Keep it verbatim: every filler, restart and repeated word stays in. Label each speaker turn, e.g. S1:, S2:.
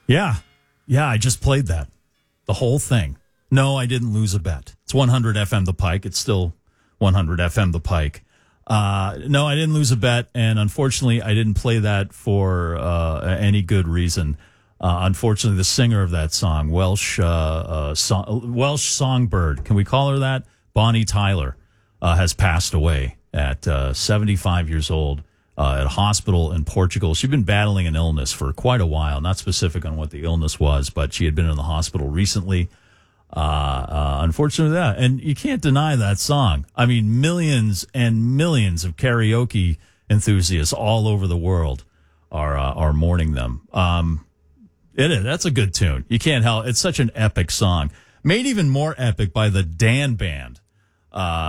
S1: Yeah. Yeah, I just played that. The whole thing. No, I didn't lose a bet. It's one hundred F M The Pike. It's still one hundred F M The Pike. Uh, no, I didn't lose a bet, and unfortunately, I didn't play that for uh, any good reason. Uh, unfortunately, the singer of that song, Welsh uh, uh, so- Welsh songbird, can we call her that? Bonnie Tyler, uh, has passed away at uh, seventy-five years old uh, at a hospital in Portugal. She'd been battling an illness for quite a while, not specific on what the illness was, but she had been in the hospital recently. Uh, uh, unfortunately, that, and you can't deny that song. I mean, millions and millions of karaoke enthusiasts all over the world are uh, are mourning them. Um, it is. That's a good tune. You can't help. It's such an epic song, made even more epic by the Dan Band. Uh,